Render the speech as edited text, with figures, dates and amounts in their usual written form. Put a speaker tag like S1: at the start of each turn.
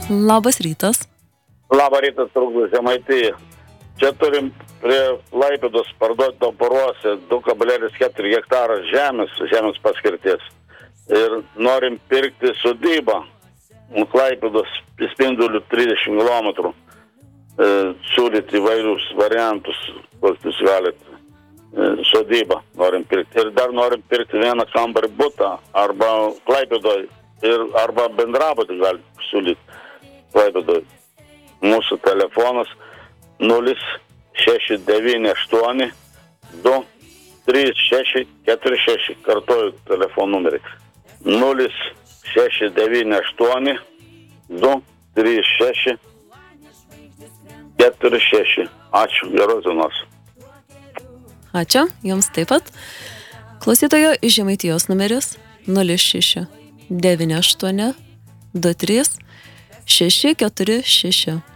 S1: Labas rytas.
S2: Labą rytą, turbūt Žemaitija. Čia turim prie Klaipėdos parduoti Daubaruose 2,4 hektarą žemės paskirties. Ir norim pirkti sodybą. Klaipėdos Spindulių 30 km. Siūlyti įvairius variantus, kokius galite. Sodybą norim pirkti. Ir dar norim pirkti vieną kambarį butą arba Klaipėdoje. Arba bendrabutį galite siūlyti Klaipėdoje. Mūsų telefonas 0698 23646. Kartuoju telefonų numerį. 0698 23646. Ačiū, geros dienos.
S1: Ačiū, jums taip pat. Klausytojo iš Žemaitijos numeris 0698 23 646.